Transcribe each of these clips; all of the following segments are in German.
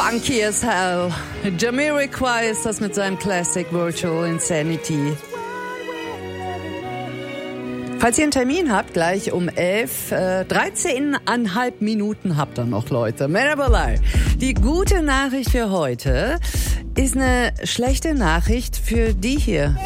Funky as hell. Jamiroquai ist das mit seinem Classic Virtual Insanity. Falls ihr einen Termin habt, gleich um 11, 13,5 Minuten habt ihr noch, Leute. Merhabalar. Die gute Nachricht für heute ist eine schlechte Nachricht für die hier.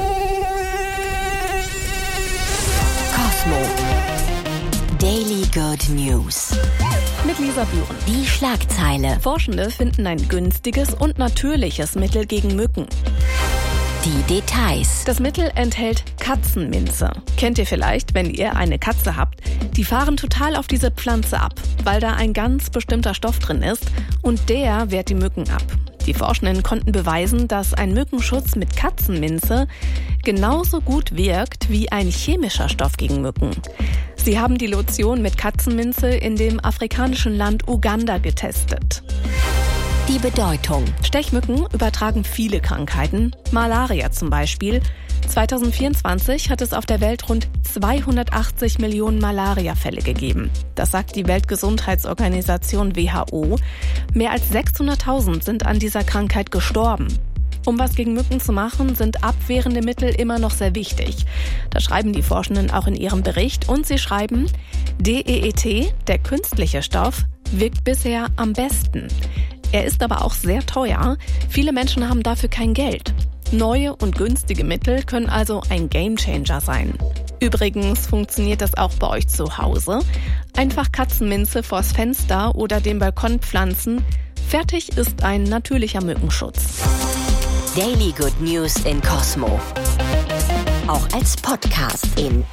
Cosmo. Daily Good News. Mit Lisa Bühren. Die Schlagzeile. Forschende finden ein günstiges und natürliches Mittel gegen Mücken. Die Details. Das Mittel enthält Katzenminze. Kennt ihr vielleicht, wenn ihr eine Katze habt? Die fahren total auf diese Pflanze ab, weil da ein ganz bestimmter Stoff drin ist und der wehrt die Mücken ab. Die Forschenden konnten beweisen, dass ein Mückenschutz mit Katzenminze genauso gut wirkt wie ein chemischer Stoff gegen Mücken. Sie haben die Lotion mit Katzenminze in dem afrikanischen Land Uganda getestet. Die Bedeutung. Stechmücken übertragen viele Krankheiten, Malaria zum Beispiel. 2024 hat es auf der Welt rund 280 Millionen Malariafälle gegeben. Das sagt die Weltgesundheitsorganisation WHO. Mehr als 600.000 sind an dieser Krankheit gestorben. Um was gegen Mücken zu machen, sind abwehrende Mittel immer noch sehr wichtig. Das schreiben die Forschenden auch in ihrem Bericht. Und sie schreiben, DEET, der künstliche Stoff, wirkt bisher am besten. Er ist aber auch sehr teuer. Viele Menschen haben dafür kein Geld. Neue und günstige Mittel können also ein Gamechanger sein. Übrigens funktioniert das auch bei euch zu Hause. Einfach Katzenminze vors Fenster oder den Balkon pflanzen. Fertig ist ein natürlicher Mückenschutz. Daily Good News in Cosmo. Auch als Podcast in